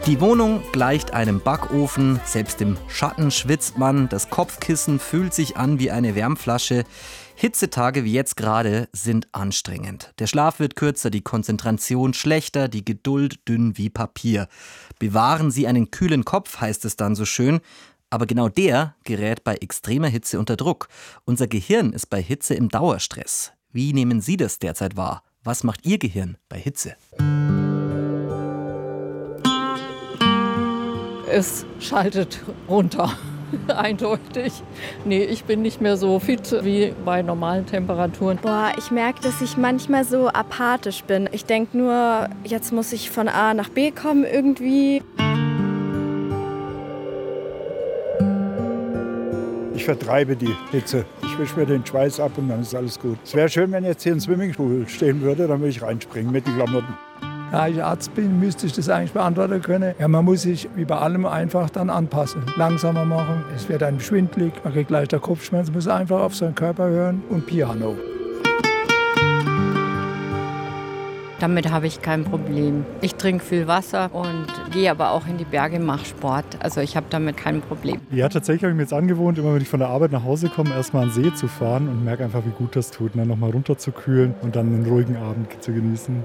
Die Wohnung gleicht einem Backofen, selbst im Schatten schwitzt man, das Kopfkissen fühlt sich an wie eine Wärmflasche. Hitzetage wie jetzt gerade sind anstrengend. Der Schlaf wird kürzer, die Konzentration schlechter, die Geduld dünn wie Papier. Bewahren Sie einen kühlen Kopf, heißt es dann so schön. Aber genau der gerät bei extremer Hitze unter Druck. Unser Gehirn ist bei Hitze im Dauerstress. Wie nehmen Sie das derzeit wahr? Was macht Ihr Gehirn bei Hitze? Es schaltet runter, eindeutig. Nee, ich bin nicht mehr so fit wie bei normalen Temperaturen. Ich merke, dass ich manchmal so apathisch bin. Ich denke nur, jetzt muss ich von A nach B kommen irgendwie. Ich vertreibe die Hitze. Ich wische mir den Schweiß ab und dann ist alles gut. Es wäre schön, wenn jetzt hier ein Swimmingpool stehen würde, dann würde ich reinspringen mit den Klamotten. Da ich Arzt bin, müsste ich das eigentlich beantworten können. Ja, man muss sich wie bei allem einfach dann anpassen. Langsamer machen, es wird einem schwindelig, man kriegt leichter Kopfschmerzen, muss einfach auf seinen Körper hören und Piano. Damit habe ich kein Problem. Ich trinke viel Wasser und gehe aber auch in die Berge, mache Sport. Also ich habe damit kein Problem. Ja, tatsächlich habe ich mir jetzt angewohnt, immer wenn ich von der Arbeit nach Hause komme, erstmal an den See zu fahren und merke einfach, wie gut das tut. Und dann nochmal runterzukühlen und dann einen ruhigen Abend zu genießen.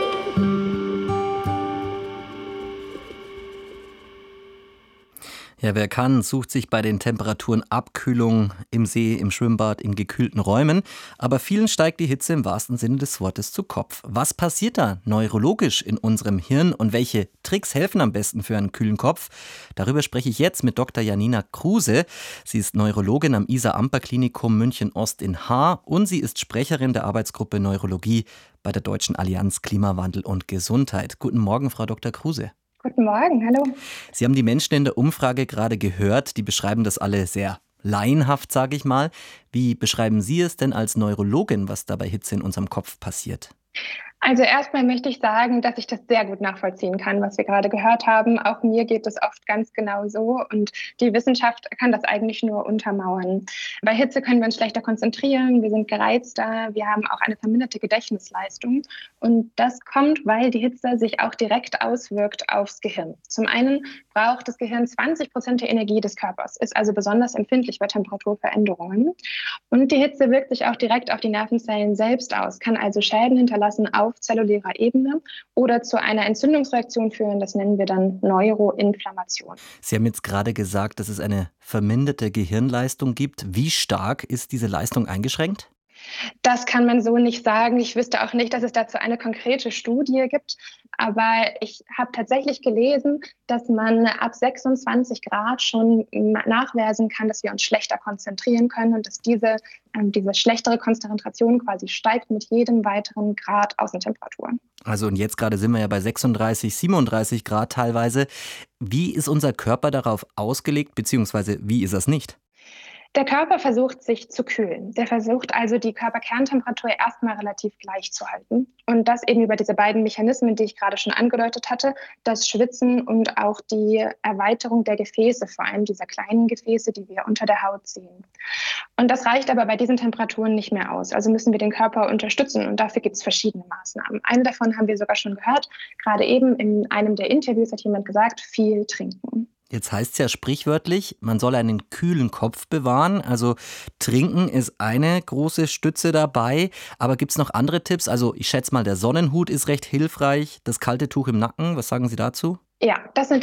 Ja, wer kann, sucht sich bei den Temperaturen Abkühlung im See, im Schwimmbad, in gekühlten Räumen. Aber vielen steigt die Hitze im wahrsten Sinne des Wortes zu Kopf. Was passiert da neurologisch in unserem Hirn und welche Tricks helfen am besten für einen kühlen Kopf? Darüber spreche ich jetzt mit Dr. Janina Kruse. Sie ist Neurologin am Isar-Amper-Klinikum München-Ost in Haar und sie ist Sprecherin der Arbeitsgruppe Neurologie bei der Deutschen Allianz Klimawandel und Gesundheit. Guten Morgen, Frau Dr. Kruse. Guten Morgen, hallo. Sie haben die Menschen in der Umfrage gerade gehört, die beschreiben das alle sehr laienhaft, sage ich mal. Wie beschreiben Sie es denn als Neurologin, was da bei Hitze in unserem Kopf passiert? Also erstmal möchte ich sagen, dass ich das sehr gut nachvollziehen kann, was wir gerade gehört haben. Auch mir geht es oft ganz genau so und die Wissenschaft kann das eigentlich nur untermauern. Bei Hitze können wir uns schlechter konzentrieren, wir sind gereizter, wir haben auch eine verminderte Gedächtnisleistung und das kommt, weil die Hitze sich auch direkt auswirkt aufs Gehirn. Zum einen braucht das Gehirn 20% der Energie des Körpers, ist also besonders empfindlich bei Temperaturveränderungen und die Hitze wirkt sich auch direkt auf die Nervenzellen selbst aus, kann also Schäden hinterlassen auf zellulärer Ebene oder zu einer Entzündungsreaktion führen. Das nennen wir dann Neuroinflammation. Sie haben jetzt gerade gesagt, dass es eine verminderte Gehirnleistung gibt. Wie stark ist diese Leistung eingeschränkt? Das kann man so nicht sagen. Ich wüsste auch nicht, dass es dazu eine konkrete Studie gibt. Aber ich habe tatsächlich gelesen, dass man ab 26 Grad schon nachweisen kann, dass wir uns schlechter konzentrieren können und dass diese schlechtere Konzentration quasi steigt mit jedem weiteren Grad Außentemperatur. Also und jetzt gerade sind wir ja bei 36, 37 Grad teilweise. Wie ist unser Körper darauf ausgelegt, beziehungsweise wie ist es nicht? Der Körper versucht, sich zu kühlen. Der versucht also, die Körperkerntemperatur erstmal relativ gleich zu halten. Und das eben über diese beiden Mechanismen, die ich gerade schon angedeutet hatte, das Schwitzen und auch die Erweiterung der Gefäße, vor allem dieser kleinen Gefäße, die wir unter der Haut sehen. Und das reicht aber bei diesen Temperaturen nicht mehr aus. Also müssen wir den Körper unterstützen und dafür gibt es verschiedene Maßnahmen. Eine davon haben wir sogar schon gehört. Gerade eben in einem der Interviews hat jemand gesagt, viel trinken. Jetzt heißt es ja sprichwörtlich, man soll einen kühlen Kopf bewahren. Also trinken ist eine große Stütze dabei. Aber gibt es noch andere Tipps? Also ich schätze mal, der Sonnenhut ist recht hilfreich. Das kalte Tuch im Nacken, was sagen Sie dazu? Ja, das sind